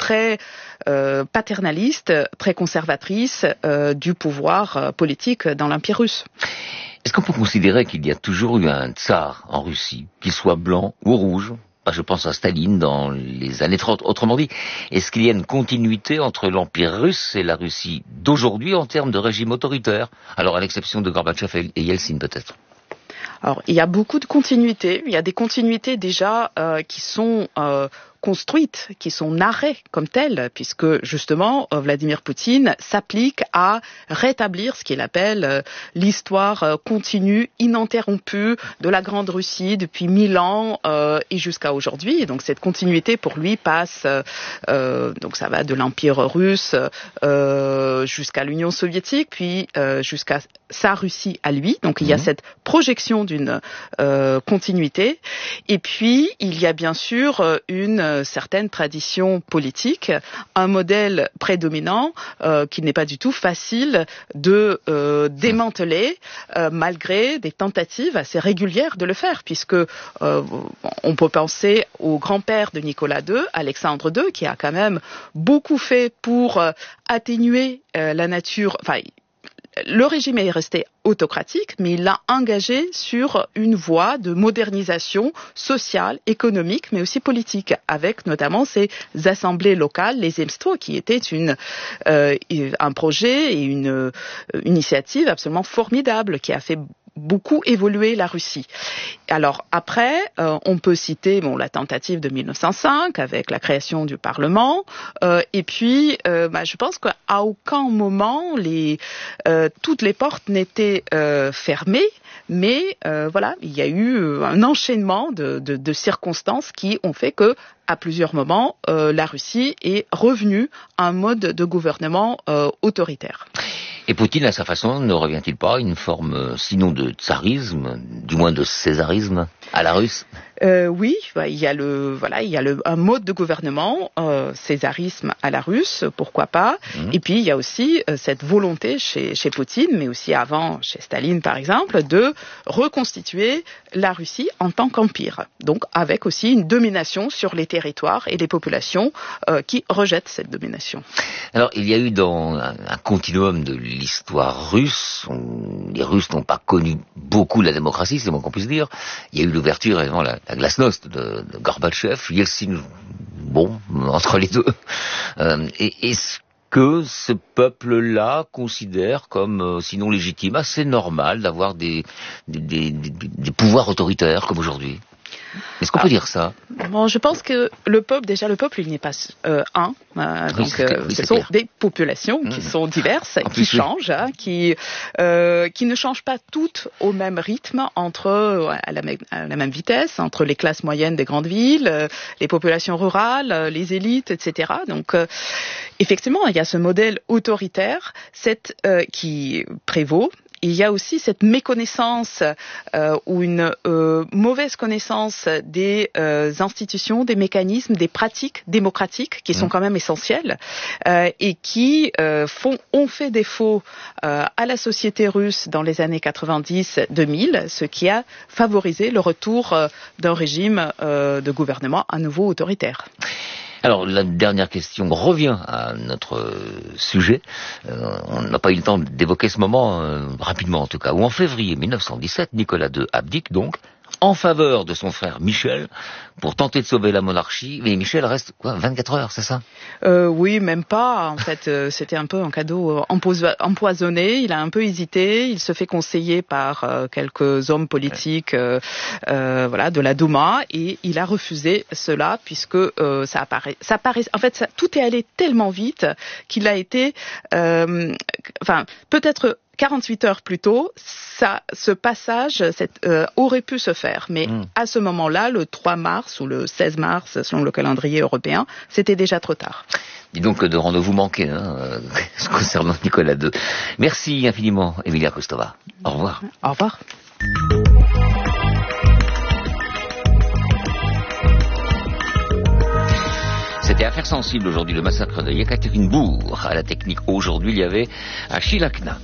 très paternaliste, très conservatrice du pouvoir politique dans l'Empire russe. Est-ce qu'on peut considérer qu'il y a toujours eu un tsar en Russie, qu'il soit blanc ou rouge? Je pense à Staline dans les années 30. Autrement dit, est-ce qu'il y a une continuité entre l'Empire russe et la Russie d'aujourd'hui en termes de régime autoritaire? Alors, à l'exception de Gorbatchev et Yeltsin, peut-être. Alors, il y a beaucoup de continuités. Il y a des continuités déjà qui sont construites, qui sont narrées comme telles, puisque justement Vladimir Poutine s'applique à rétablir ce qu'il appelle l'histoire continue, ininterrompue de la Grande Russie depuis 1000 ans et jusqu'à aujourd'hui. Et donc cette continuité pour lui passe, donc ça va de l'Empire russe jusqu'à l'Union soviétique, puis jusqu'à sa Russie à lui. Donc il y a cette projection d'une continuité. Et puis il y a bien sûr une certaine tradition politique, un modèle prédominant qui n'est pas du tout facile de démanteler malgré des tentatives assez régulières de le faire, puisque on peut penser au grand-père de Nicolas II, Alexandre II, qui a quand même beaucoup fait pour atténuer la nature. Enfin, le régime est resté autocratique, mais il l'a engagé sur une voie de modernisation sociale, économique, mais aussi politique, avec notamment ces assemblées locales, les Zemstvo, qui étaient un projet et une initiative absolument formidable, qui a fait beaucoup évoluer la Russie. Alors après, on peut citer la tentative de 1905 avec la création du Parlement, et puis je pense qu'à aucun moment toutes les portes n'étaient fermées, mais voilà, il y a eu un enchaînement de circonstances qui ont fait que à plusieurs moments, la Russie est revenue à un mode de gouvernement autoritaire. Et Poutine, à sa façon, ne revient-il pas à une forme, sinon de tsarisme, du moins de césarisme, à la russe? Oui, il y a un mode de gouvernement, césarisme à la russe, pourquoi pas. Et puis il y a aussi cette volonté chez Poutine, mais aussi avant chez Staline par exemple, de reconstituer la Russie en tant qu'empire. Donc avec aussi une domination sur les territoires et les populations qui rejettent cette domination. Alors il y a eu dans un continuum de l'histoire russe, les Russes n'ont pas connu beaucoup la démocratie, c'est le moins qu'on puisse dire. Il y a eu l'ouverture, évidemment, la glasnost de Gorbatchev, Yeltsin, entre les deux. Et est-ce que ce peuple-là considère comme, sinon légitime, assez normal d'avoir des pouvoirs autoritaires comme aujourd'hui? Est-ce qu'on peut dire ça? Bon, je pense que le peuple, il n'est pas donc ce sont des populations qui sont diverses, qui changent, qui ne changent pas toutes au même rythme à la même vitesse, entre les classes moyennes des grandes villes, les populations rurales, les élites, etc. Donc, effectivement, il y a ce modèle autoritaire, qui prévaut. Il y a aussi cette méconnaissance ou une mauvaise connaissance des institutions, des mécanismes, des pratiques démocratiques qui sont quand même essentielles et qui ont fait défaut à la société russe dans les années 90-2000, ce qui a favorisé le retour d'un régime de gouvernement à nouveau autoritaire. Alors, la dernière question revient à notre sujet. On n'a pas eu le temps d'évoquer ce moment, rapidement en tout cas, où en février 1917, Nicolas II abdique donc, en faveur de son frère Michel, pour tenter de sauver la monarchie. Mais Michel reste, 24 heures, c'est ça? Oui, même pas. En fait, c'était un peu un cadeau empoisonné. Il a un peu hésité. Il se fait conseiller par quelques hommes politiques de la Douma, et il a refusé cela puisque tout est allé tellement vite qu'il a été peut-être 48 heures plus tôt, ce passage aurait pu se faire. Mais à ce moment-là, le 3 mars ou le 16 mars, selon le calendrier européen, c'était déjà trop tard. Dis donc de rendez-vous manqués concernant Nicolas II. Merci infiniment, Emilia Kostova. Au revoir. Au revoir. C'était Affaires sensibles aujourd'hui, le massacre de Yekaterinbourg. À la technique aujourd'hui, il y avait Achille Akna.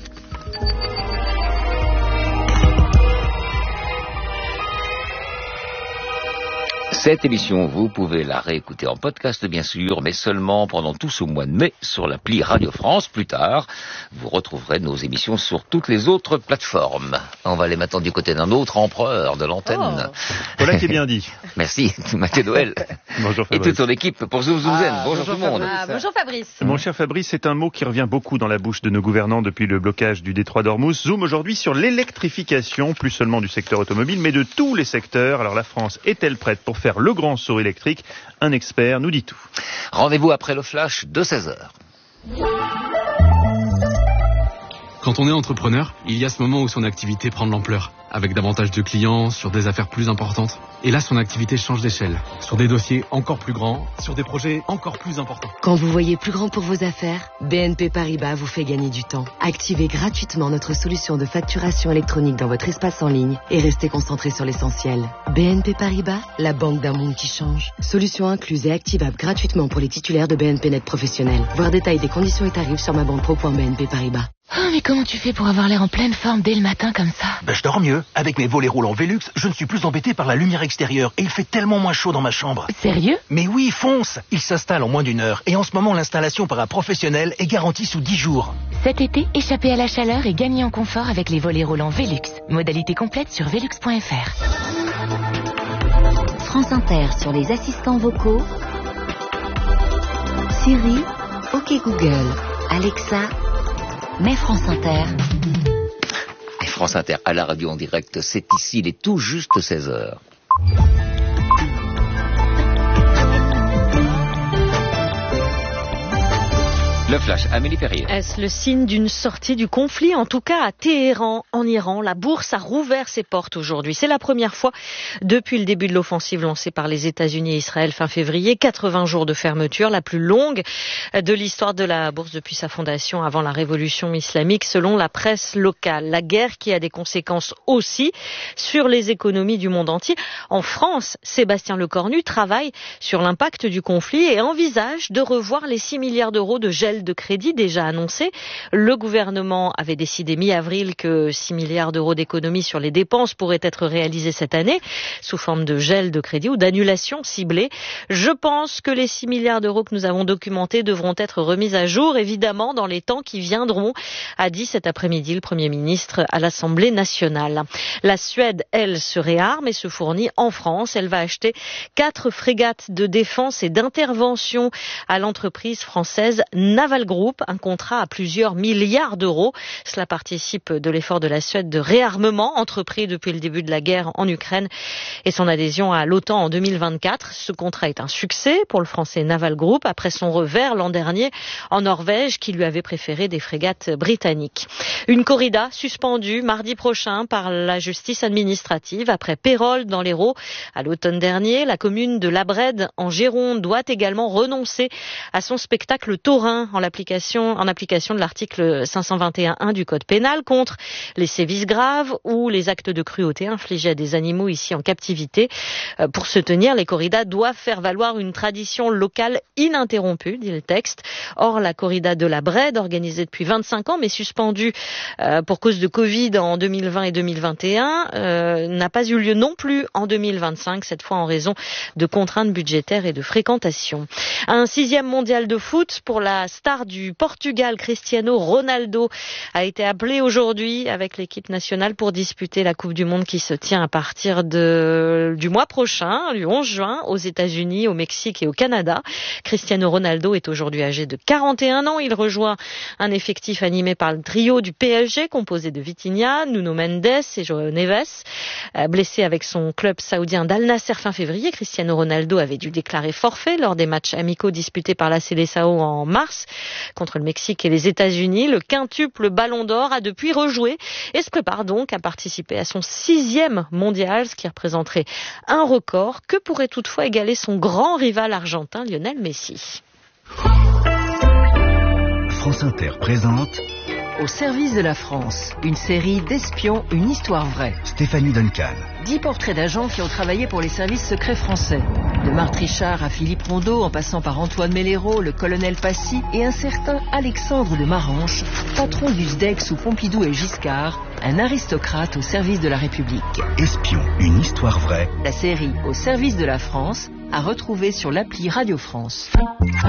Cette émission, vous pouvez la réécouter en podcast, bien sûr, mais seulement pendant tout ce mois de mai sur l'appli Radio France. Plus tard, vous retrouverez nos émissions sur toutes les autres plateformes. On va aller maintenant du côté d'un autre empereur de l'antenne. Voilà qui est bien dit. Merci, Mathieu Noël. Bonjour Fabrice. Et toute son équipe pour Zoom Zen. Bonjour tout le monde. Bonjour Fabrice. Mon cher Fabrice, c'est un mot qui revient beaucoup dans la bouche de nos gouvernants depuis le blocage du détroit d'Ormuz. Zoom aujourd'hui sur l'électrification, plus seulement du secteur automobile, mais de tous les secteurs. Alors la France est-elle prête pour faire le grand saut électrique? Un expert nous dit tout. Rendez-vous après le flash de 16h. Quand on est entrepreneur, il y a ce moment où son activité prend de l'ampleur, avec davantage de clients, sur des affaires plus importantes. Et là, son activité change d'échelle, sur des dossiers encore plus grands, sur des projets encore plus importants. Quand vous voyez plus grand pour vos affaires, BNP Paribas vous fait gagner du temps. Activez gratuitement notre solution de facturation électronique dans votre espace en ligne et restez concentré sur l'essentiel. BNP Paribas, la banque d'un monde qui change. Solution incluse et activable gratuitement pour les titulaires de BNP Net professionnels. Voir détail des conditions et tarifs sur mabanquepro.bnp Paribas. Oh, mais comment tu fais pour avoir l'air en pleine forme dès le matin comme ça? Je dors mieux. Avec mes volets roulants Velux, je ne suis plus embêté par la lumière extérieure et il fait tellement moins chaud dans ma chambre. Sérieux? Mais oui, fonce! Il s'installe en moins d'1 heure et en ce moment l'installation par un professionnel est garantie sous 10 jours. Cet été, échappez à la chaleur et gagnez en confort avec les volets roulants Velux. Modalité complète sur velux.fr. France Inter sur les assistants vocaux. Siri, OK Google, Alexa, mais France Inter. Et France Inter à la radio en direct, c'est ici, il est tout juste 16h. Le flash, Amélie Perrier. Est-ce le signe d'une sortie du conflit? En tout cas, à Téhéran, en Iran, la bourse a rouvert ses portes aujourd'hui. C'est la première fois depuis le début de l'offensive lancée par les États-Unis et Israël fin février. 80 jours de fermeture, la plus longue de l'histoire de la bourse depuis sa fondation avant la révolution islamique, selon la presse locale. La guerre qui a des conséquences aussi sur les économies du monde entier. En France, Sébastien Lecornu travaille sur l'impact du conflit et envisage de revoir les 6 milliards d'euros de gel de crédit déjà annoncé. Le gouvernement avait décidé mi-avril que 6 milliards d'euros d'économies sur les dépenses pourraient être réalisés cette année sous forme de gel de crédit ou d'annulation ciblée. Je pense que les 6 milliards d'euros que nous avons documentés devront être remis à jour, évidemment, dans les temps qui viendront, a dit cet après-midi le Premier ministre à l'Assemblée nationale. La Suède, elle, se réarme et se fournit en France. Elle va acheter 4 frégates de défense et d'intervention à l'entreprise française Naval Group, un contrat à plusieurs milliards d'euros. Cela participe de l'effort de la Suède de réarmement entrepris depuis le début de la guerre en Ukraine et son adhésion à l'OTAN en 2024. Ce contrat est un succès pour le français Naval Group après son revers l'an dernier en Norvège qui lui avait préféré des frégates britanniques. Une corrida suspendue mardi prochain par la justice administrative après Pérols dans l'Hérault à l'automne dernier. La commune de Labrède en Gironde doit également renoncer à son spectacle taurin en application de l'article 521.1 du Code pénal contre les sévices graves ou les actes de cruauté infligés à des animaux ici en captivité. Pour se tenir, les corridas doivent faire valoir une tradition locale ininterrompue, dit le texte. Or, la corrida de la Brède, organisée depuis 25 ans, mais suspendue pour cause de Covid en 2020 et 2021, n'a pas eu lieu non plus en 2025, cette fois en raison de contraintes budgétaires et de fréquentation. Un 6e mondial de foot pour la star du Portugal, Cristiano Ronaldo, a été appelé aujourd'hui avec l'équipe nationale pour disputer la Coupe du Monde qui se tient à partir du mois prochain, du 11 juin, aux États-Unis, au Mexique et au Canada. Cristiano Ronaldo est aujourd'hui âgé de 41 ans. Il rejoint un effectif animé par le trio du PSG, composé de Vitinha, Nuno Mendes et João Neves. Blessé avec son club saoudien d'Al Nasser fin février, Cristiano Ronaldo avait dû déclarer forfait lors des matchs amicaux disputés par la Seleção en mars contre le Mexique et les États-Unis. Le quintuple Ballon d'Or a depuis rejoué et se prépare donc à participer à son 6e mondial, ce qui représenterait un record que pourrait toutefois égaler son grand rival argentin Lionel Messi. France Inter présente au service de la France. Une série d'espions, une histoire vraie. Stéphanie Duncan. 10 portraits d'agents qui ont travaillé pour les services secrets français. De Marthe Richard à Philippe Rondeau, en passant par Antoine Mellero, le colonel Passy et un certain Alexandre de Maranche, patron du SDEC sous Pompidou et Giscard, un aristocrate au service de la République. Espion, une histoire vraie. La série Au service de la France, à retrouver sur l'appli Radio France.